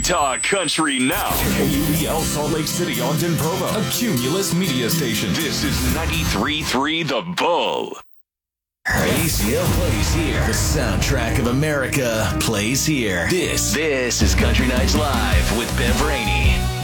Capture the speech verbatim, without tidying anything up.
Talk Country now. K U B L Salt Lake City, Ogden, Provo. A Cumulus media station. This is ninety-three point three The Bull. A C L plays here. The soundtrack of America plays here. This, this is Country Nights Live with Bev Rainey.